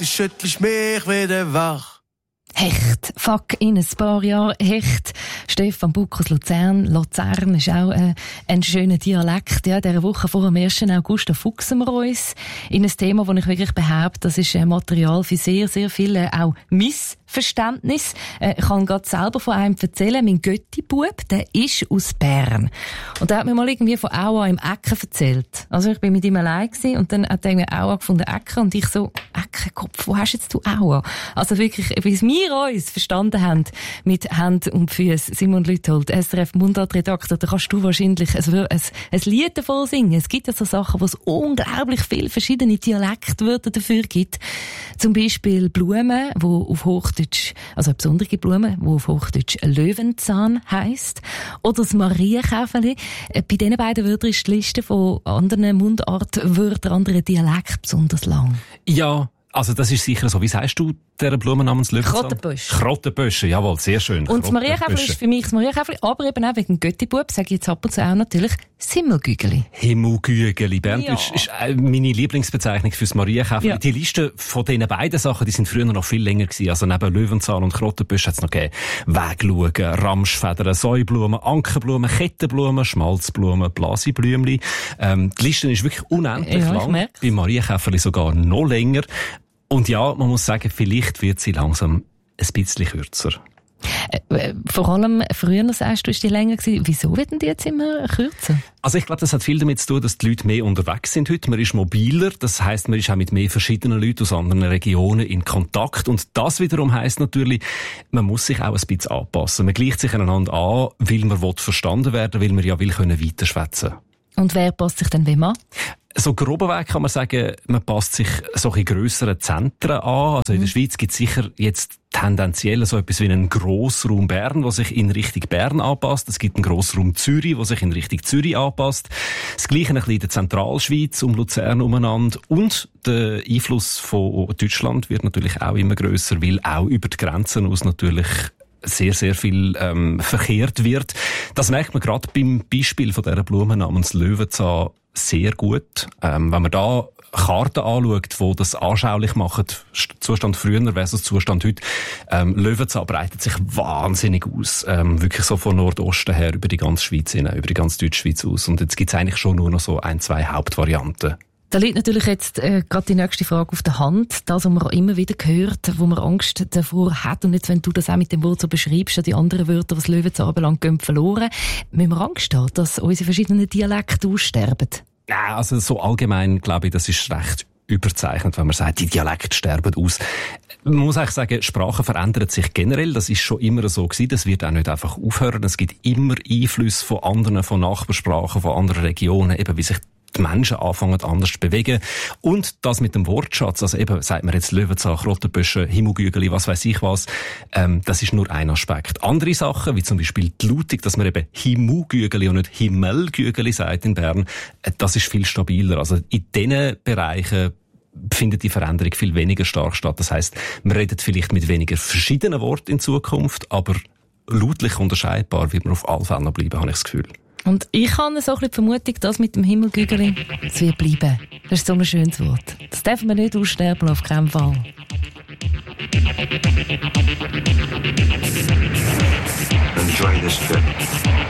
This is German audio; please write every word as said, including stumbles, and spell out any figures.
schüttelst mich wieder wach. Hecht. Fuck, in ein paar Jahren Hecht. Stefan Buck aus Luzern. Luzern ist auch äh, ein schöner Dialekt. Ja, diese Woche vor dem ersten August fuchsen wir uns in ein Thema, das ich wirklich behaupte, das ist äh, Material für sehr, sehr viele äh, auch Missverständnis. Äh, ich kann gerade selber von einem erzählen. Mein Götti-Bub, der ist aus Bern. Und der hat mir mal irgendwie von Aua im Ecken erzählt. Also ich bin mit ihm allein gewesen und dann hat er mir Aua gefunden, Ecken. Und ich so, Eckenkopf, wo hast jetzt du Aua? Also wirklich, bis mir wir uns verstanden haben mit Hand und Füßen. Simon Lüthold, S R F-Mundart-Redakteur, da kannst du wahrscheinlich ein, ein, ein Lied davon singen. Es gibt ja so Sachen, wo es unglaublich viele verschiedene Dialektwörter dafür gibt. Zum Beispiel Blumen, wo auf Hochdeutsch, also eine besondere Blume, wo auf Hochdeutsch Löwenzahn heisst. Oder das Marienkäferli. Bei diesen beiden Wörtern ist die Liste von anderen Mundartwörtern, anderen Dialekten besonders lang. Ja. Also das ist sicher so. Wie sagst du dieser Blume namens Löwenzahn? Krottenbüsch. Krottenbüsche, jawohl, sehr schön. Und das Marienkäferli ist für mich das Marienkäferli, aber eben auch wegen Götti-Bub, sage ich jetzt ab und zu auch natürlich, das Himmelgügeli. Himmelgügeli. Berndeutsch Ja. ist meine Lieblingsbezeichnung fürs Marienkäferli. Ja. Die Liste von diesen beiden Sachen, die sind früher noch viel länger gewesen. Also neben Löwenzahn und Krottenbüsch hat es noch gegeben Wegschauen, Ramschfedern, Säublumen, Ankenblumen, Kettenblumen, Schmalzblumen, Blasiblümli. Ähm, die Liste ist wirklich unendlich ja, lang. Bei Marienkäferli sogar noch länger. Und ja, man muss sagen, vielleicht wird sie langsam ein bisschen kürzer. Äh, vor allem früher, sagst du, ist die länger gewesen. Wieso werden die jetzt immer kürzer? Also ich glaube, das hat viel damit zu tun, dass die Leute mehr unterwegs sind heute. Man ist mobiler, das heisst, man ist auch mit mehr verschiedenen Leuten aus anderen Regionen in Kontakt. Und das wiederum heisst natürlich, man muss sich auch ein bisschen anpassen. Man gleicht sich einander an, weil man verstanden werden will, weil man ja will können weiterschwätzen. Und wer passt sich denn wem an? So groben Weg kann man sagen, man passt sich solche grösseren Zentren an. Also in der Schweiz gibt es sicher jetzt tendenziell so etwas wie einen Grossraum Bern, der sich in Richtung Bern anpasst. Es gibt einen Grossraum Zürich, der sich in Richtung Zürich anpasst. Das Gleiche ein bisschen in der Zentralschweiz, um Luzern umeinander. Und der Einfluss von Deutschland wird natürlich auch immer grösser, weil auch über die Grenzen aus natürlich sehr, sehr viel ähm, verkehrt wird. Das merkt man gerade beim Beispiel von dieser Blume namens Löwenzahn sehr gut. Ähm, wenn man da Karten anschaut, die das anschaulich machen, Zustand früher versus Zustand heute, ähm, Löwenzahn breitet sich wahnsinnig aus. Ähm, wirklich so von Nordosten her über die ganze Schweiz hin, über die ganze Deutschschweiz aus. Und jetzt gibt es eigentlich schon nur noch so ein, zwei Hauptvarianten. Da liegt natürlich jetzt äh, gerade die nächste Frage auf der Hand. Das, was man immer wieder hört, wo man Angst davor hat. Und jetzt, wenn du das auch mit dem Wort so beschreibst, die anderen Wörter, was Löwenzahn anbelangt, gehen verloren. Müssen wir Angst haben, dass unsere verschiedenen Dialekte aussterben? Ja, also so allgemein, glaube ich, das ist recht überzeichnet, wenn man sagt, die Dialekte sterben aus. Man muss eigentlich sagen, Sprache verändert sich generell. Das ist schon immer so gewesen. Das wird auch nicht einfach aufhören. Es gibt immer Einflüsse von anderen, von Nachbarsprachen, von anderen Regionen, eben wie sich die Menschen anfangen anders zu bewegen. Und das mit dem Wortschatz, also eben, sagt man jetzt Löwenzahn, Krottenbüsche, Himmelgügeli, was weiss ich was, ähm, das ist nur ein Aspekt. Andere Sachen, wie zum Beispiel die Lautung, dass man eben Himmelgügeli und nicht Himmelgügeli sagt in Bern, äh, das ist viel stabiler. Also in diesen Bereichen findet die Veränderung viel weniger stark statt. Das heisst, man redet vielleicht mit weniger verschiedenen Worten in Zukunft, aber lautlich unterscheidbar wird man auf alle Fälle noch bleiben, habe ich das Gefühl. Und ich habe so ein bisschen die Vermutung, dass mit dem Himmelgügeli es wird bleiben. Das ist so ein schönes Wort. Das darf man nicht aussterben, auf keinen Fall. Enjoy this trip.